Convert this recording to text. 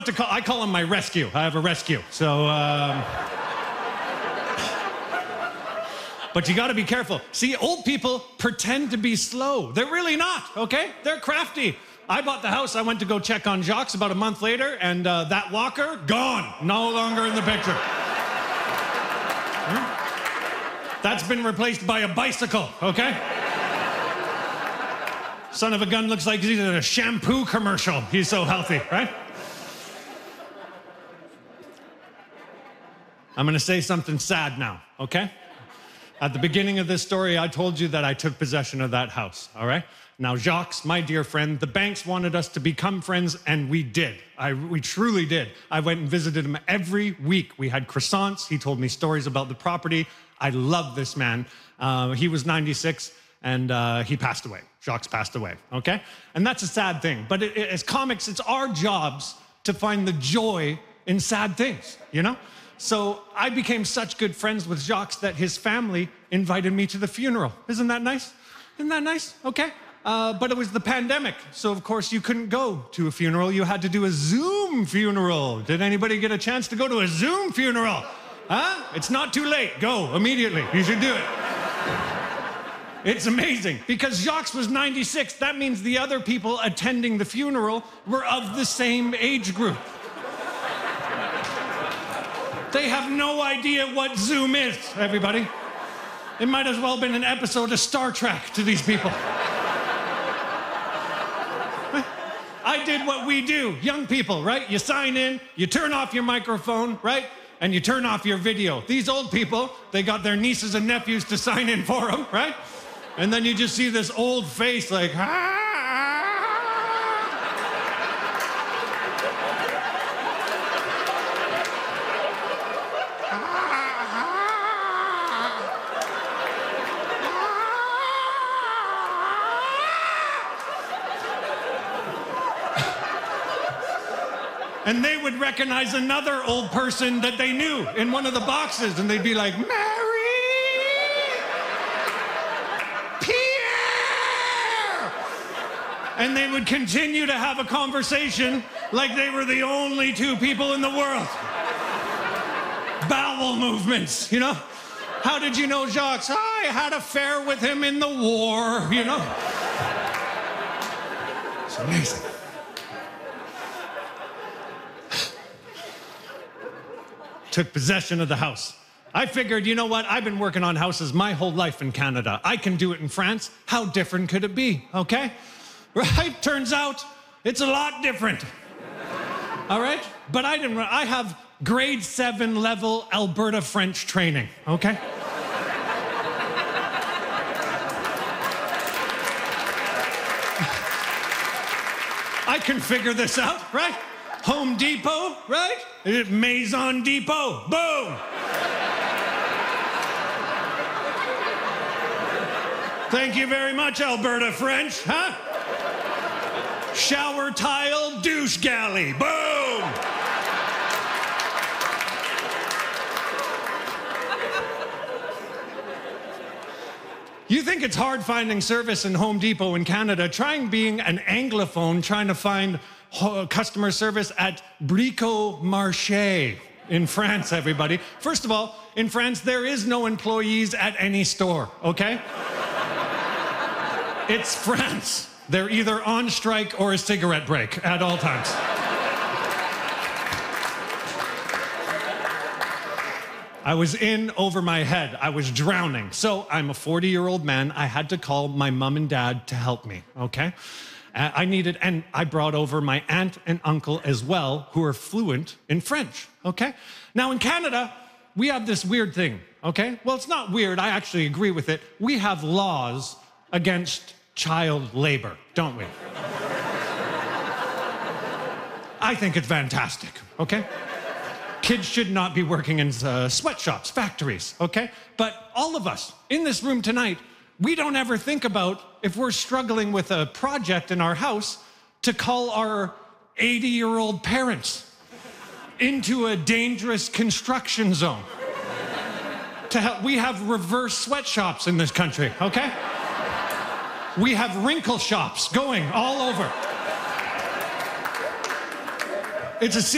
I call him my rescue. I have a rescue. So, but you got to be careful. See, old people pretend to be slow. They're really not, okay? They're crafty. I bought the house. I went to go check on Jacques about a month later, and that walker, gone. No longer in the picture. That's been replaced by a bicycle, okay? Son of a gun looks like he's in a shampoo commercial. He's so healthy, right? I'm going to say something sad now, okay? At the beginning of this story, I told you that I took possession of that house, all right? Now, Jacques, my dear friend, the banks wanted us to become friends, and we did. We truly did. I went and visited him every week. We had croissants. He told me stories about the property. I love this man. He was 96, and he passed away. Jacques passed away, okay? And that's a sad thing. But as comics, it's our jobs to find the joy in sad things, you know? So I became such good friends with Jacques that his family invited me to the funeral. Isn't that nice? Isn't that nice? Okay. But it was the pandemic, so of course you couldn't go to a funeral. You had to do a Zoom funeral. Did anybody get a chance to go to a Zoom funeral? Huh? It's not too late. Go immediately. You should do it. It's amazing, because Jacques was 96. That means the other people attending the funeral were of the same age group. They have no idea what Zoom is, everybody. It might as well have been an episode of Star Trek to these people. I did what we do, young people, right? You sign in, you turn off your microphone, right? And you turn off your video. These old people, they got their nieces and nephews to sign in for them, right? And then you just see this old face like, ah. And they would recognize another old person that they knew in one of the boxes, and they'd be like, Mary! Pierre! And they would continue to have a conversation like they were the only two people in the world. Bowel movements, you know? How did you know Jacques? I had an affair with him in the war, you know? It's amazing. Took possession of the house. I figured, you know what? I've been working on houses my whole life in Canada. I can do it in France. How different could it be, okay? Right? Turns out it's a lot different. All right? But I have grade 7 level Alberta French training, okay? I can figure this out, right? Home Depot, right? Maison Depot, boom! Thank you very much, Alberta French, huh? Shower tile, douche galley, boom! You think it's hard finding service in Home Depot in Canada? Trying being an Anglophone, trying to find customer service at Brico Marché in France, everybody. First of all, in France, there is no employees at any store, okay? It's France. They're either on strike or a cigarette break at all times. I was in over my head. I was drowning. So I'm a 40-year-old man. I had to call my mom and dad to help me, okay? And I brought over my aunt and uncle as well, who are fluent in French, okay? Now in Canada, we have this weird thing, okay? Well, it's not weird, I actually agree with it. We have laws against child labor, don't we? I think it's fantastic, okay? Kids should not be working in sweatshops, factories, okay? But all of us in this room tonight, we don't ever think about, if we're struggling with a project in our house, to call our 80-year-old parents into a dangerous construction zone. To help. We have reverse sweatshops in this country, okay? We have wrinkle shops going all over. It's a